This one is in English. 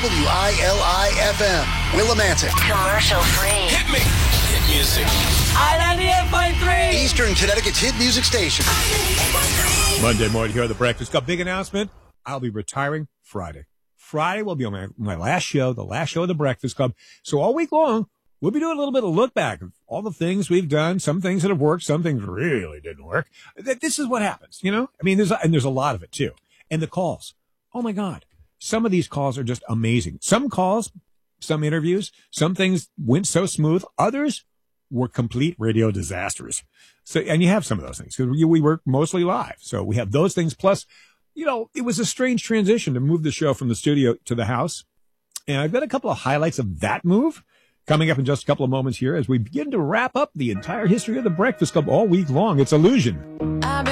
WILI-FM, Willimantic. Commercial free. Hit me. Hit music. I-98.3. Eastern Connecticut's hit music station. Monday morning here on The Breakfast Club. Big announcement. I'll be retiring Friday. Friday will be on my last show, the last show of The Breakfast Club. So all week long, we'll be doing a little bit of look back of all the things we've done, some things that have worked, some things really didn't work. This is what happens, you know? I mean, there's a lot of it too. And the calls. Oh my God. Some of these calls are just amazing. Some calls, some interviews, some things went so smooth. Others were complete radio disasters. So, and you have some of those things because we work mostly live. So we have those things. Plus, you know, it was a strange transition to move the show from the studio to the house. And I've got a couple of highlights of that move coming up in just a couple of moments here as we begin to wrap up the entire history of the Breakfast Club all week long. It's Illusion.